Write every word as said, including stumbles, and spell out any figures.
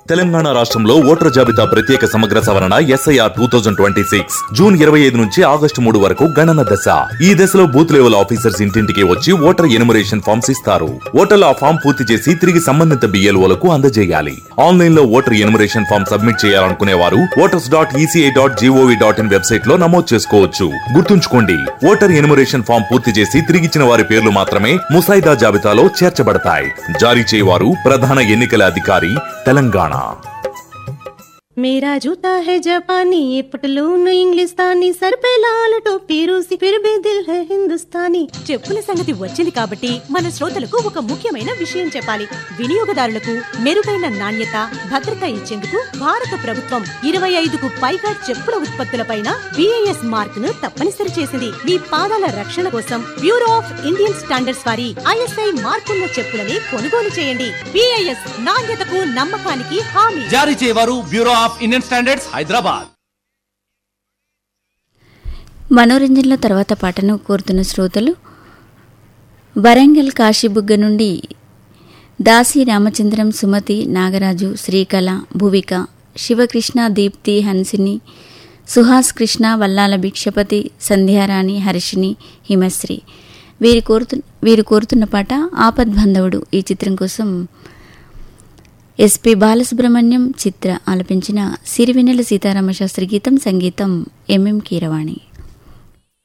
తెలంగాణ రాష్ట్రంలో ఓటర్ జాబితా ప్రత్యేక సమగ్ర సవరణ SIR two thousand twenty six June ఇరవై ఐదు నుంచి ఆగస్టు మూడు వరకు గణన దశ. ఈ దశలో బూత్ లెవెల్ ఆఫీసర్స్ ఇంటింటికి వచ్చి ఓటర్ ఎనుమరేషన్ ఫామ్స్ ఇస్తారు. ఓటర్లు ఆ ఫామ్ పూర్తి చేసి తిరిగి సంబంధిత బిఎల్ఓలకు అందజేయాలి. ఆన్లైన్ లో ఓటర్ ఎనుమరేషన్ ఫామ్ సబ్మిట్ చేయాలనుకునే వారు voters dot ECI dot GOV dot in website లో నమోదు చేసుకోవచ్చు. గుర్తుంచుకోండి, ఓటర్ ఎనుమరేషన్ ఫామ్ పూర్తి చేసి తిరిగిచ్చిన వారి పేర్లు మాత్రమే ముసాయిదా జాబితాలో చేర్చబడతాయి. జారీ చేయవారు ప్రధాన ఎన్నికల అధికారి, తెలంగాణ. मेरा जूता है जापानी, ये पटलून इंग्लिस्तानी, सर पे लाल टोपी रूसी, फिर भी दिल है हिंदुस्तानी. చెప్పుల సంగతి వచ్చింది కాబట్టి మన శ్రోతలకు ఒక ముఖ్యమైన విషయం చెప్పాలి. వినియోగదారులకు మెరుగైన నాణ్యత, భద్రత ఇచ్చేందుకు భారత ప్రభుత్వం ఇరవై ఐదుకు పైగా చెప్పుల ఉత్పత్తులపైన బిఐఎస్ మార్క్ ను తప్పనిసరి చేసింది. మీ పాదాల రక్షణ కోసం బ్యూరో ఆఫ్ ఇండియన్ స్టాండర్డ్స్ వారి ఐఎస్ఐ మార్కున్న చెప్పులని కొనుగోలు చేయండి. బిఐఎస్ నాణ్యతకు, నమ్మకానికి హామీ. జారీ చేయవారు bureau of Indian standards, Hyderabad. మనోరంజన్లో తర్వాత పాటను కోరుతున్న శ్రోతలు వరంగల్ కాశీబుగ్గ నుండి దాసి రామచంద్రం, సుమతి, నాగరాజు, శ్రీకళ, భువిక, శివకృష్ణ, దీప్తి, హన్సిని, సుహాస్ కృష్ణ, వల్లాల భిక్షపతి, సంధ్యారాణి, హర్షిని, హిమశ్రీ. వీరు కోరుతు వీరు కోరుతున్న పాట ఆపద్బంధవుడు. ఈ చిత్రం కోసం ఎస్పి బాలసుబ్రహ్మణ్యం, చిత్ర ఆలపించిన సిరివెన్నెల సీతారామ శాస్త్రి గీతం, సంగీతం ఎంఎం కీరవాణి.